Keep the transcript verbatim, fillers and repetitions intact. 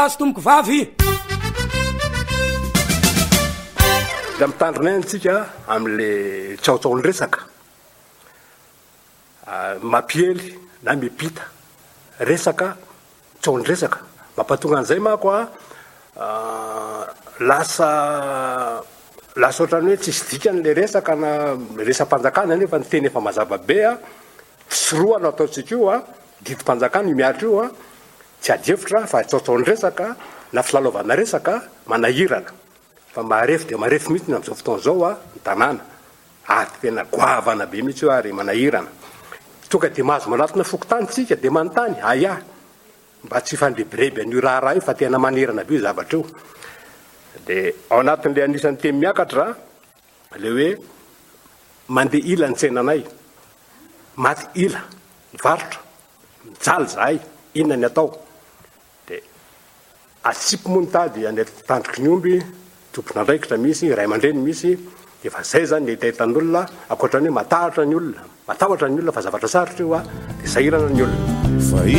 azo tomoko vavy da mitandrina antsika am'le tsaotsaony resaka mampiely na mipita resaka tsaony resaka mampatonga an'izay mako a lasa lasa ohatrany hoe tsisy dikan'le resaka na resam-panjakana nefa ny teny efa mazava be a fisoroana ataotsika io a didi-panjakana miatra io a tsy adefitra fa tsaotsaony resaka na filalaovana resaka manahirana fa marefy dia marefy mihitsy amin'izao fotoana izao a ny tanàna ary tena goavana be mihitsy io ary manahirana tonga dia mahazo manatona fokotany tsika dia manontany aya mba tsy fandrebireby an'io raharaha io fa tena manirana be io zavatra io dia ao anatin'ilay anisan'ny teny miakatra le hoe mandeha ila ny tsenanay maty ila mivarotra mijaly zahay inona ny atao dia atsipy moa nitady any tandroky ny omby tompona andraikitra misy ray aman-dreny misy efa zay zany ny hitahitan'olona ankoatrany hoe matahotra ny olona matahotra ny olona fa zavatra sarotra io a dia sahirana ny olona